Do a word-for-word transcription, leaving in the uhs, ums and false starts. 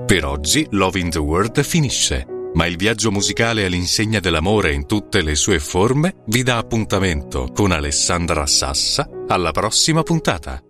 Per oggi Love in the World finisce, ma il viaggio musicale all'insegna dell'amore in tutte le sue forme vi dà appuntamento con Alessandra Sassa alla prossima puntata.